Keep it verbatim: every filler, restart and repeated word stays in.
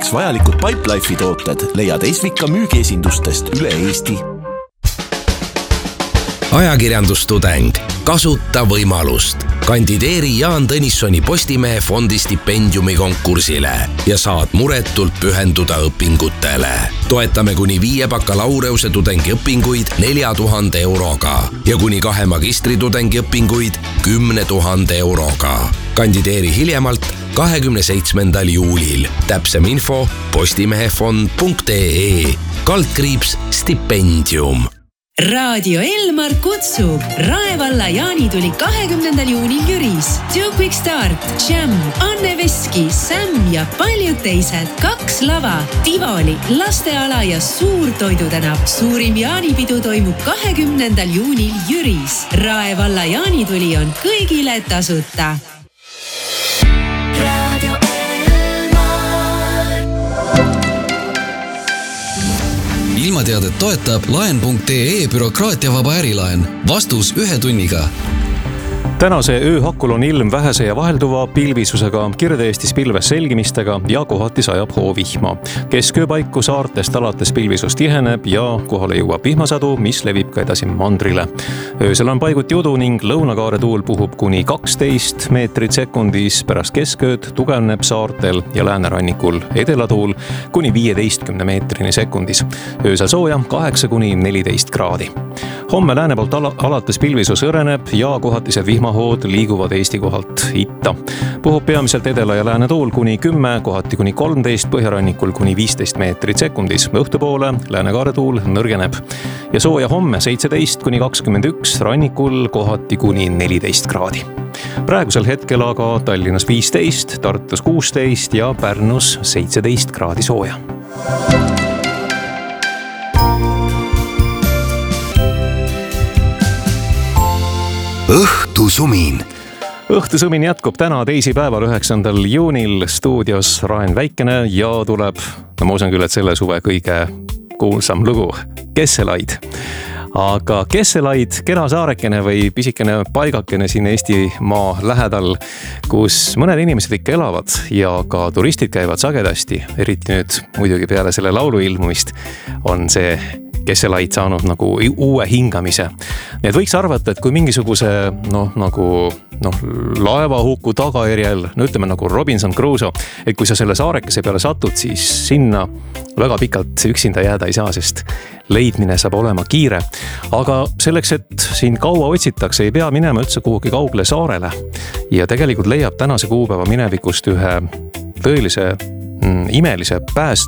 jaoks vajalikud Pipelife'i tooted leiad Esvika müügiesindustest üle Eesti. Ajakirjandustudeng. Kasuta võimalust. Kandideeri Jaan Tõnissoni Postimehe fondi stipendiumi konkursile ja saad muretult pühenduda õpingutele. Toetame kuni viie bakalaureuse tudengi õpinguid nelja tuhande euroga ja kuni kahe magistritudengi õpinguid kümne tuhande euroga. Kandideeri hiljemalt kahekümne seitsmendal juulil. Täpsem info postimehefond punkt ee kaldkriips stipendium. Raadio Elmar kutsub. Raevalla jaanituli kahekümnendal juunil Jüris. Two Quick Start, Jam, Anne Veski, Sam ja paljud teised. Kaks lava, Tivoli, lasteala ja suur toidutänav. Suurim jaanipidu toimub kahekümnendal juunil Jüris. Raevalla jaanituli on kõigile tasuta. Ilmateadet toetab laen punkt ee bürokraatiavaba ärilaen. Vastus ühe tunniga. Tänase ööhakul on ilm vähese ja vahelduva pilvisusega, Kirde-Eestis pilves selgimistega ja kohati sajab hoovihma. Keskööpaiku saartest alates pilvisus tiheneb ja kohale jõuab vihmasadu, mis levib ka edasi mandrile. Öösel on paiguti udu ning lõunakaare tuul puhub kuni kaksteist meetrit sekundis, pärast keskööd tugevneb saartel ja läänerannikul edelatuul kuni viieteistkümne meetrini sekundis. Öösel sooja kaheksa kuni neliteist kraadi. Homme lääne poolt al- alates pilvisus õreneb ja kohatised vihmahood liiguvad Eesti kohalt itta. Puhub peamiselt edela ja lääne tuul kuni kümme, kohati kuni kolmteist, põhjarannikul kuni viisteist meetrit sekundis. Õhtupoole läänekaare tuul nõrgeneb. Ja sooja homme seitseteist kuni kakskümmend üks, rannikul kohati kuni neliteist kraadi. Praegusel hetkel aga Tallinnas viisteist, Tartus kuusteist ja Pärnus seitseteist kraadi sooja. Õhtusumin. Õhtusumin jätkub täna teisipäeval üheksandal juunil stuudios Raen Väikene ja tuleb, no ma usun küll, et selle suve kõige kuulsam lugu, Kesselaid. Aga Kesselaid, kena saarekene või pisikene paigakene siin Eestimaa lähedal, kus mõned inimesed ikka elavad ja ka turistid käivad sagedasti, eriti nüüd muidugi peale selle laulu ilmumist on see Kesselaid saanud nagu uue hingamise. Nii et võiks arvata, et kui mingisuguse noh, nagu noh, laevahuku tagajärjel, no ütleme nagu Robinson Crusoe, et kui sa selle saarekese peale satud, siis sinna väga pikalt üksinda jääda ei saa, sest leidmine saab olema kiire. Aga selleks, et siin kaua otsitakse, ei pea minema üldse kuhugi kaugele saarele. Ja tegelikult leiab tänase kuupäeva minevikust ühe tõelise mm, imelise pääst